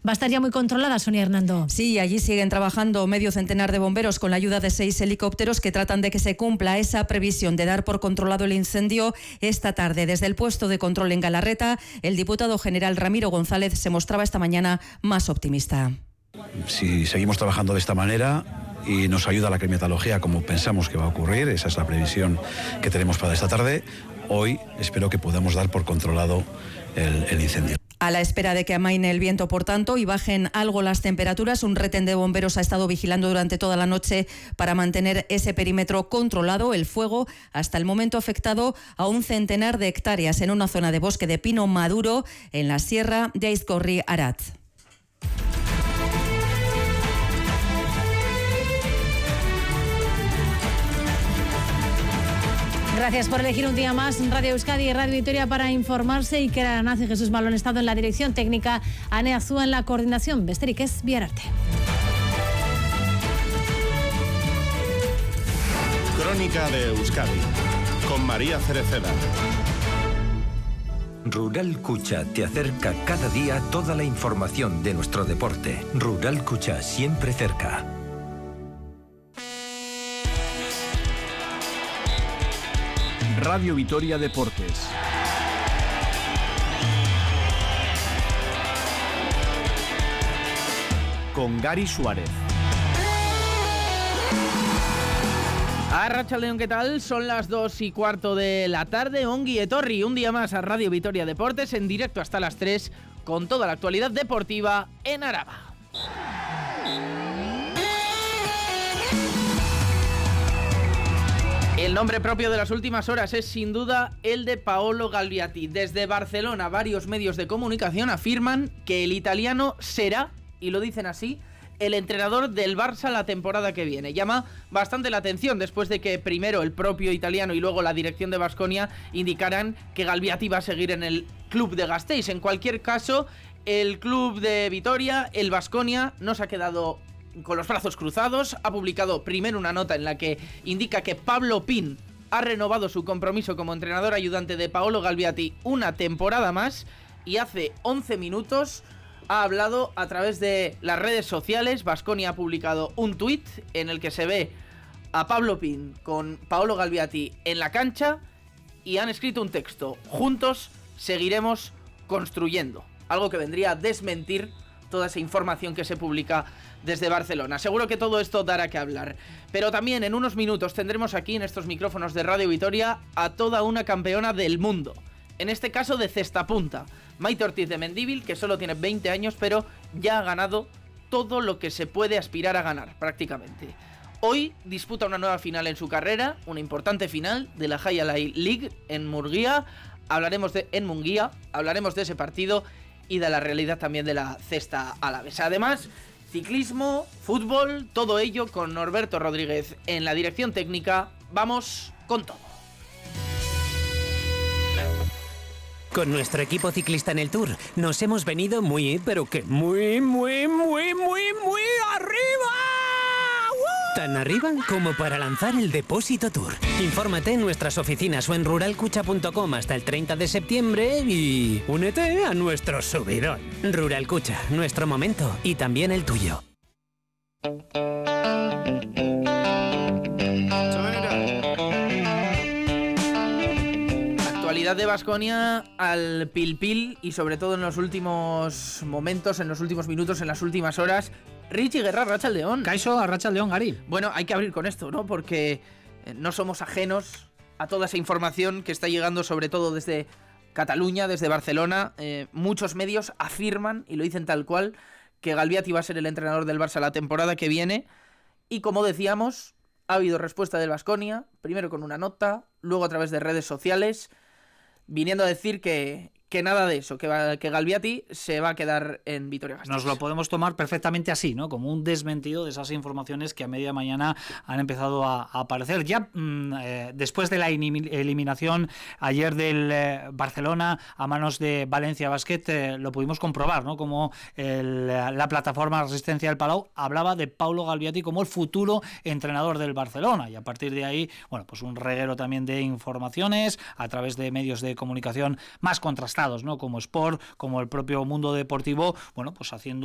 Va a estar ya muy controlada, Sonia Hernando. Sí, allí siguen trabajando medio centenar de bomberos con la ayuda de 6 helicópteros que tratan de que se cumpla esa previsión de dar por controlado el incendio esta tarde. Desde el puesto de control en Galarreta, el diputado general Ramiro González se mostraba esta mañana más optimista. Si seguimos trabajando de esta manera y nos ayuda la climatología como pensamos que va a ocurrir, esa es la previsión que tenemos para esta tarde, hoy espero que podamos dar por controlado el incendio. A la espera de que amaine el viento, por tanto, y bajen algo las temperaturas, un retén de bomberos ha estado vigilando durante toda la noche para mantener ese perímetro controlado. El fuego, hasta el momento, ha afectado a un centenar de hectáreas en una zona de bosque de pino maduro en la sierra de Aizkorri-Arat. Gracias por elegir un día más Radio Euskadi y Radio Vitoria para informarse. Iker Aranaz y Jesús Malón Estado en la dirección técnica, Ane Azúa en la coordinación. Besterik ez, bihar arte. Crónica de Euskadi con María Cereceda. Rural Kucha te acerca cada día toda la información de nuestro deporte. Rural Kucha, siempre cerca. Radio Vitoria Deportes. Con Gary Suárez. Arratsaldeon, ¿qué tal? Son las 2:15 de la tarde. Ongi etorri, un día más a Radio Vitoria Deportes, en directo hasta las 3, con toda la actualidad deportiva en Araba. El nombre propio de las últimas horas es sin duda el de Paolo Galbiati. Desde Barcelona, varios medios de comunicación afirman que el italiano será, y lo dicen así, el entrenador del Barça la temporada que viene. Llama bastante la atención después de que primero el propio italiano y luego la dirección de Baskonia indicaran que Galbiati va a seguir en el club de Gasteiz. En cualquier caso, el club de Vitoria, el Baskonia, no se ha quedado con los brazos cruzados. Ha publicado primero una nota en la que indica que Pablo Pin ha renovado su compromiso como entrenador ayudante de Paolo Galbiati una temporada más, y hace 11 minutos ha hablado a través de las redes sociales. Baskonia ha publicado un tuit en el que se ve a Pablo Pin con Paolo Galbiati en la cancha y han escrito un texto: juntos seguiremos construyendo, algo que vendría a desmentir toda esa información que se publica desde Barcelona. Seguro que todo esto dará que hablar, pero también en unos minutos tendremos aquí en estos micrófonos de Radio Vitoria a toda una campeona del mundo, en este caso de cesta punta, Maite Ortiz de Mendívil, que solo tiene 20 años, pero ya ha ganado todo lo que se puede aspirar a ganar, prácticamente. Hoy disputa una nueva final en su carrera, una importante final de la Jaya League en Munguía. Hablaremos de ese partido y de la realidad también de la cesta alavesa. Además, ciclismo, fútbol, todo ello con Norberto Rodríguez en la dirección técnica. Vamos con todo. Con nuestro equipo ciclista en el Tour nos hemos venido muy, pero que muy arriba. Tan arriba como para lanzar el Depósito Tour. Infórmate en nuestras oficinas o en ruralcucha.com hasta el 30 de septiembre y únete a nuestro subidón. Rural Kucha, nuestro momento y también el tuyo. Actualidad de Baskonia al pil y sobre todo en los últimos momentos, en los últimos minutos, en las últimas horas. Richie Guerra, Arratsaldeon. Kaixo, Arratsaldeon, Gary. Bueno, hay que abrir con esto, ¿no? Porque no somos ajenos a toda esa información que está llegando, sobre todo desde Cataluña, desde Barcelona. Muchos medios afirman, y lo dicen tal cual, que Galbiati va a ser el entrenador del Barça la temporada que viene. Y como decíamos, ha habido respuesta del Baskonia, primero con una nota, luego a través de redes sociales, viniendo a decir que nada de eso, que Galbiati se va a quedar en Vitoria-Gasteiz. Nos lo podemos tomar perfectamente así, ¿no? Como un desmentido de esas informaciones que a media mañana han empezado a aparecer. Ya después de la eliminación ayer del Barcelona a manos de Valencia Basket, lo pudimos comprobar, ¿no? Como la plataforma Resistencia del Palau hablaba de Paulo Galbiati como el futuro entrenador del Barcelona, y a partir de ahí, bueno, pues un reguero también de informaciones a través de medios de comunicación más contrastados, ¿no? Como Sport, como el propio Mundo Deportivo, bueno, pues haciendo